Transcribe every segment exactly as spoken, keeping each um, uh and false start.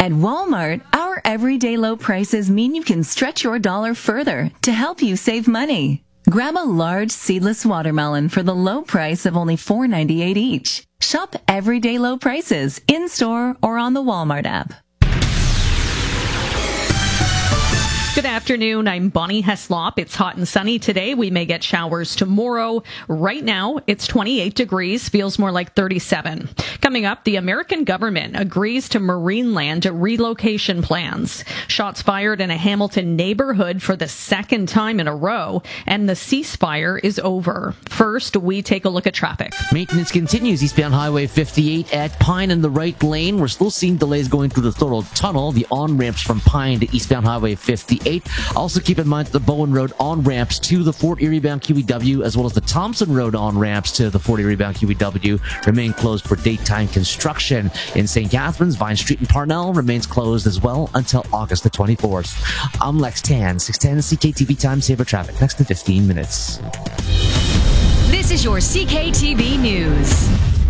At Walmart, our everyday low prices mean you can stretch your dollar further to help you save money. Grab a large seedless watermelon for the low price of only four ninety-eight each. Shop everyday low prices in-store or on the Walmart app. Good afternoon. I'm Bonnie Heslop. It's hot and sunny today. We may get showers tomorrow. Right now, it's twenty-eight degrees, feels more like thirty-seven. Coming up, the American government agrees to Marineland relocation plans. Shots fired in a Hamilton neighborhood for the second time in a row, and the ceasefire is over. First, we take a look at traffic. Maintenance continues eastbound Highway fifty-eight at Pine in the right lane. We're still seeing delays going through the Thorold Tunnel, the on-ramps from Pine to eastbound Highway fifty-eight. Also keep in mind the Bowen Road on-ramps to the Fort Erie bound Q E W, as well as the Thompson Road on-ramps to the Fort Erie bound Q E W, remain closed for daytime construction. In Saint Catharines, Vine Street and Parnell remains closed as well until August the twenty-fourth. I'm Lex Tan, six ten C K T V Time Saver Traffic, next to fifteen minutes. This is your C K T V News.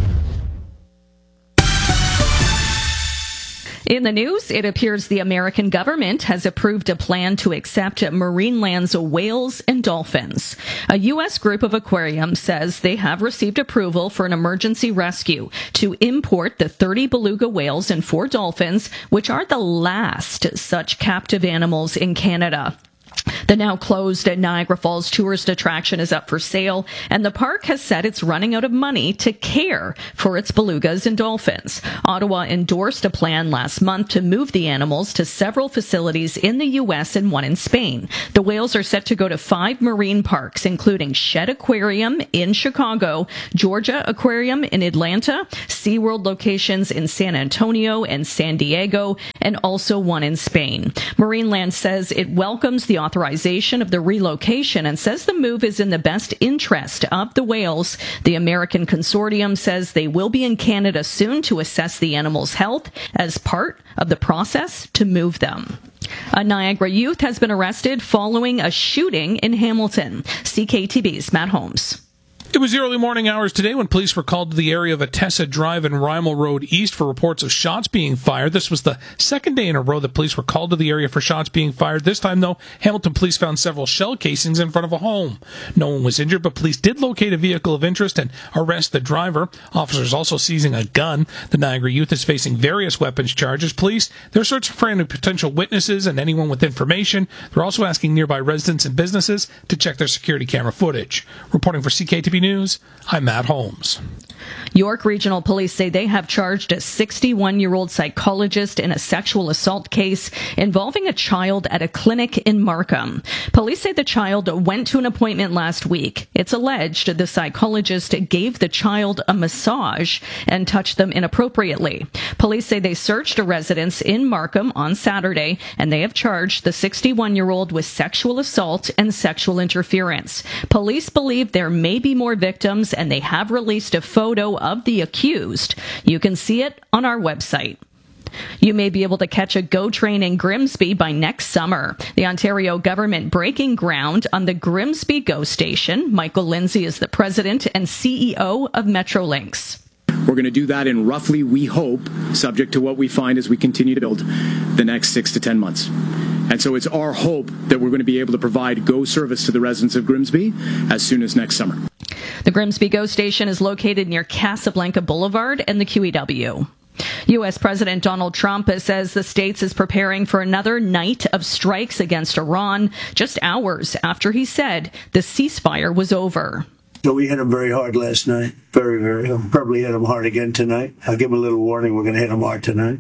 In the news, it appears the American government has approved a plan to accept Marineland's whales and dolphins. A U S group of aquariums says they have received approval for an emergency rescue to import the thirty beluga whales and four dolphins, which are the last such captive animals in Canada. The now closed Niagara Falls tourist attraction is up for sale, and the park has said it's running out of money to care for its belugas and dolphins. Ottawa endorsed a plan last month to move the animals to several facilities in the U S and one in Spain. The whales are set to go to five marine parks, including Shed Aquarium in Chicago, Georgia Aquarium in Atlanta, SeaWorld locations in San Antonio and San Diego, and also one in Spain. Marineland says it welcomes the authorization of the relocation and says the move is in the best interest of the whales. The American consortium says they will be in Canada soon to assess the animals' health as part of the process to move them. A Niagara youth has been arrested following a shooting in Hamilton. C K T V's Matt Holmes. It was the early morning hours today when police were called to the area of Atessa Drive and Rymel Road East for reports of shots being fired. This was the second day in a row that police were called to the area for shots being fired. This time, though, Hamilton police found several shell casings in front of a home. No one was injured, but police did locate a vehicle of interest and arrest the driver. Officers also seizing a gun. The Niagara youth is facing various weapons charges. Police, they're searching for any potential witnesses and anyone with information. They're also asking nearby residents and businesses to check their security camera footage. Reporting for C K T V News, I'm Matt Holmes. York Regional Police say they have charged a sixty-one-year-old psychologist in a sexual assault case involving a child at a clinic in Markham. Police say the child went to an appointment last week. It's alleged the psychologist gave the child a massage and touched them inappropriately. Police say they searched a residence in Markham on Saturday, and they have charged the sixty-one-year-old with sexual assault and sexual interference. Police believe there may be more victims, and they have released a photo of the accused. You can see it on our website. You may be able to catch a GO train in Grimsby by next summer. The Ontario government breaking ground on the Grimsby GO station. Michael Lindsay is the president and C E O of Metrolinx. We're going to do that in roughly, we hope, subject to what we find as we continue to build, the next six to ten months. And so it's our hope that we're going to be able to provide GO service to the residents of Grimsby as soon as next summer. The Grimsby GO station is located near Casablanca Boulevard and the Q E W. U S President Donald Trump says the States is preparing for another night of strikes against Iran just hours after he said the ceasefire was over. So we hit them very hard last night. Very, very. I'll probably hit them hard again tonight. I'll give them a little warning. We're going to hit them hard tonight.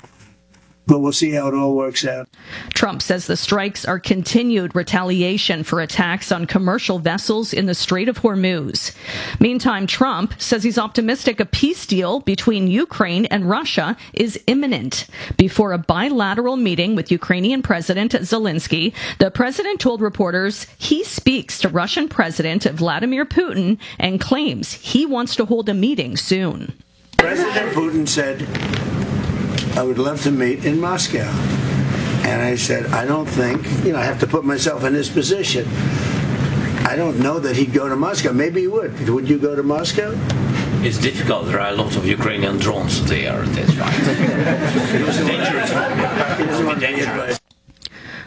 But we'll see how it all works out. Trump says the strikes are continued retaliation for attacks on commercial vessels in the Strait of Hormuz. Meantime, Trump says he's optimistic a peace deal between Ukraine and Russia is imminent. Before a bilateral meeting with Ukrainian President Zelensky, the president told reporters he speaks to Russian President Vladimir Putin and claims he wants to hold a meeting soon. President Putin said, I would love to meet in Moscow. And I said, I don't think, you know, I have to put myself in his position. I don't know that he'd go to Moscow. Maybe he would. Would you go to Moscow? It's difficult. There are a lot of Ukrainian drones there. That's right. It's dangerous for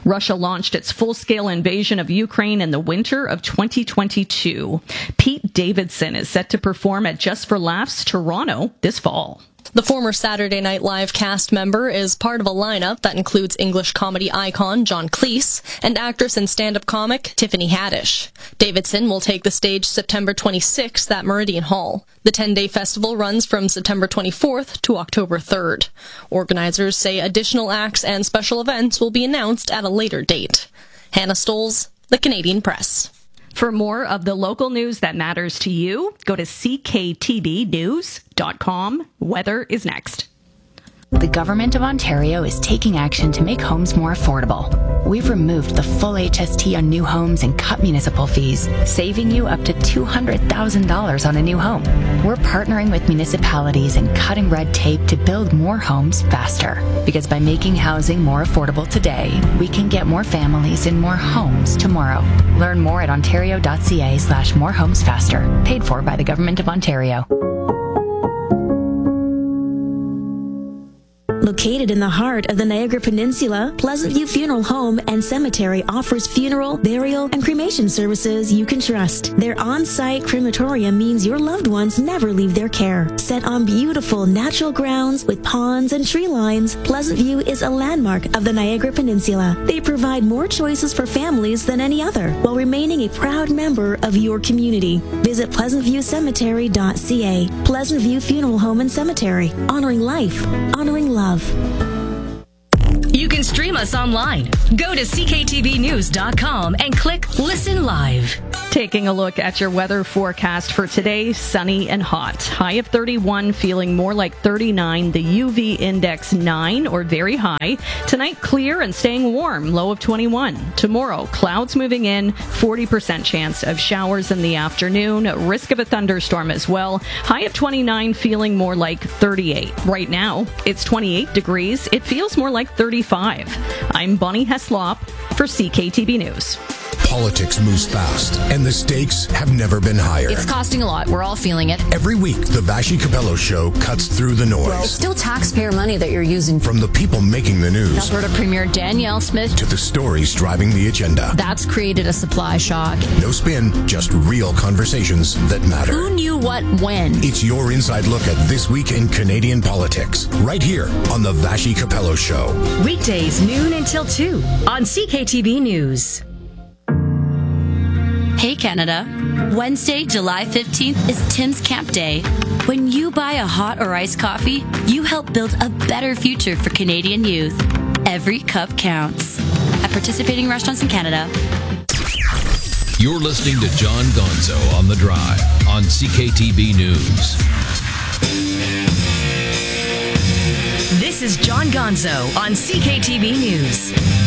Russia launched its full-scale invasion of Ukraine in the winter of twenty twenty-two. Pete Davidson is set to perform at Just for Laughs Toronto this fall. The former Saturday Night Live cast member is part of a lineup that includes English comedy icon John Cleese and actress and stand-up comic Tiffany Haddish. Davidson will take the stage September twenty-sixth at Meridian Hall. The ten-day festival runs from September twenty-fourth to October third. Organizers say additional acts and special events will be announced at a later date. Hannah Stoles, The Canadian Press. For more of the local news that matters to you, go to c k t b news dot com. Weather is next. The Government of Ontario is taking action to make homes more affordable. We've removed the full H S T on new homes and cut municipal fees, saving you up to two hundred thousand dollars on a new home. We're partnering with municipalities and cutting red tape to build more homes faster. Because by making housing more affordable today, we can get more families in more homes tomorrow. Learn more at ontario.ca slash more homes faster. Paid for by the Government of Ontario. Located in the heart of the Niagara Peninsula, Pleasant View Funeral Home and Cemetery offers funeral, burial, and cremation services you can trust. Their on-site crematorium means your loved ones never leave their care. Set on beautiful natural grounds with ponds and tree lines, Pleasant View is a landmark of the Niagara Peninsula. They provide more choices for families than any other, while remaining a proud member of your community. Visit pleasant view cemetery dot c a. Pleasant View Funeral Home and Cemetery, honoring life, honoring love. You can stream us online. Go to c k t v news dot com and click Listen Live. Taking a look at your weather forecast for today, sunny and hot. High of thirty-one, feeling more like thirty-nine. The U V index nine or very high. Tonight, clear and staying warm, low of twenty-one. Tomorrow, clouds moving in, forty percent chance of showers in the afternoon. Risk of a thunderstorm as well. High of twenty-nine, feeling more like thirty-eight. Right now, it's twenty-eight degrees. It feels more like thirty-five. I'm Bonnie Heslop for C K T B News. Politics moves fast, and the stakes have never been higher. It's costing a lot. We're all feeling it. Every week, the Vassy Capello Show cuts through the noise. Well, it's still taxpayer money that you're using. From the people making the news. Alberta Premier Danielle Smith. To the stories driving the agenda. That's created a supply shock. No spin, just real conversations that matter. Who knew what when? It's your inside look at this week in Canadian politics. Right here on the Vassy Capello Show. Weekdays, noon until two on C K T B News. Hey Canada, Wednesday, July fifteenth is Tim's Camp Day. When you buy a hot or iced coffee, you help build a better future for Canadian youth. Every cup counts. At participating restaurants in Canada. You're listening to John Gonzo on The Drive on C K T B News. This is John Gonzo on C K T B News.